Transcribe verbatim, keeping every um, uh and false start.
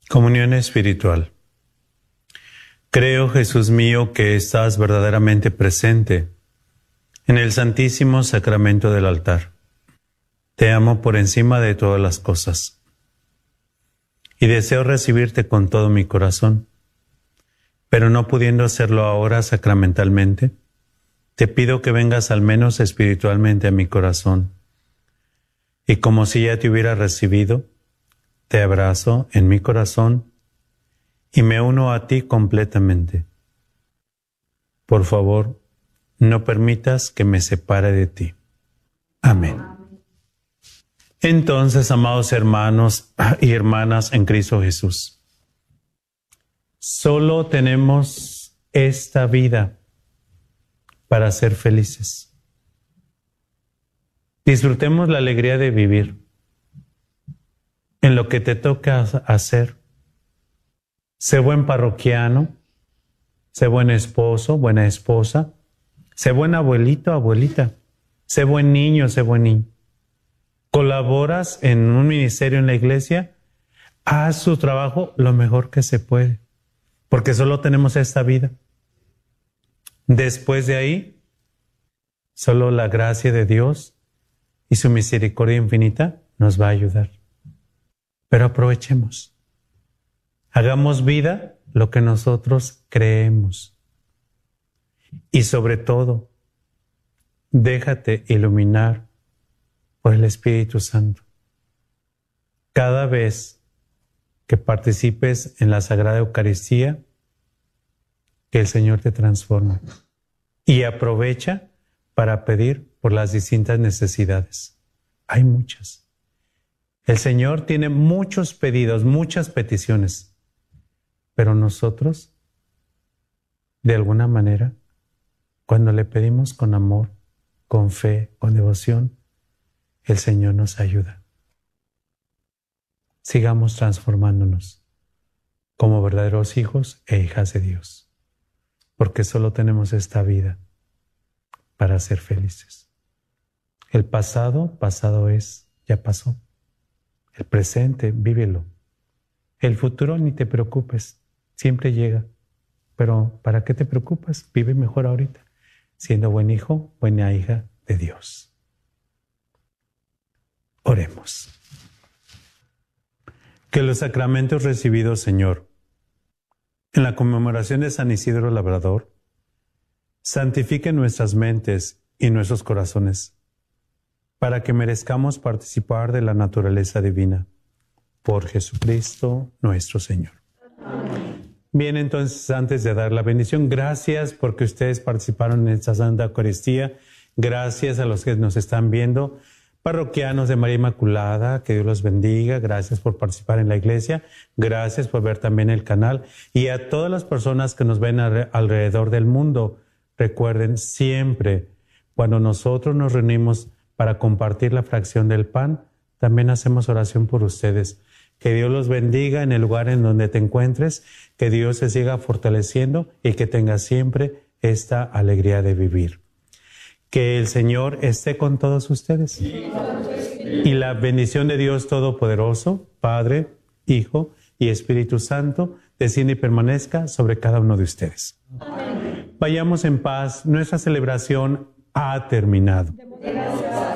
Comunión espiritual. Creo, Jesús mío, que estás verdaderamente presente en el Santísimo Sacramento del altar. Te amo por encima de todas las cosas y deseo recibirte con todo mi corazón, pero no pudiendo hacerlo ahora sacramentalmente, te pido que vengas al menos espiritualmente a mi corazón y como si ya te hubiera recibido, te abrazo en mi corazón y me uno a ti completamente. Por favor, no permitas que me separe de ti. Amén. Entonces, amados hermanos y hermanas en Cristo Jesús, solo tenemos esta vida para ser felices. Disfrutemos la alegría de vivir en lo que te toca hacer. Sé buen parroquiano, sé buen esposo, buena esposa, sé buen abuelito, abuelita, sé buen niño, sé buen niño. Colaboras en un ministerio en la iglesia, haz su trabajo lo mejor que se puede, porque solo tenemos esta vida. Después de ahí, solo la gracia de Dios y su misericordia infinita nos va a ayudar. Pero aprovechemos. Hagamos vida lo que nosotros creemos. Y sobre todo, déjate iluminar por el Espíritu Santo. Cada vez que participes en la Sagrada Eucaristía, que el Señor te transforme. Y aprovecha para pedir por las distintas necesidades. Hay muchas. El Señor tiene muchos pedidos, muchas peticiones, pero nosotros, de alguna manera, cuando le pedimos con amor, con fe, con devoción, el Señor nos ayuda. Sigamos transformándonos como verdaderos hijos e hijas de Dios, porque solo tenemos esta vida para ser felices. El pasado, pasado es, ya pasó. El presente, vívelo. El futuro, ni te preocupes, siempre llega. Pero ¿para qué te preocupas? Vive mejor ahorita, siendo buen hijo, buena hija de Dios. Oremos. Que los sacramentos recibidos, Señor, en la conmemoración de San Isidro Labrador, santifiquen nuestras mentes y nuestros corazones, para que merezcamos participar de la naturaleza divina. Por Jesucristo nuestro Señor. Amén. Bien, entonces, antes de dar la bendición, gracias porque ustedes participaron en esta Santa Eucaristía. Gracias a los que nos están viendo. Parroquianos de María Inmaculada, que Dios los bendiga. Gracias por participar en la iglesia. Gracias por ver también el canal. Y a todas las personas que nos ven alrededor del mundo, recuerden siempre, cuando nosotros nos reunimos para compartir la fracción del pan, también hacemos oración por ustedes. Que Dios los bendiga en el lugar en donde te encuentres, que Dios se siga fortaleciendo y que tengas siempre esta alegría de vivir. Que el Señor esté con todos ustedes. Y la bendición de Dios Todopoderoso, Padre, Hijo y Espíritu Santo, descienda y permanezca sobre cada uno de ustedes. Amén. Vayamos en paz. Nuestra celebración ha terminado. Gracias.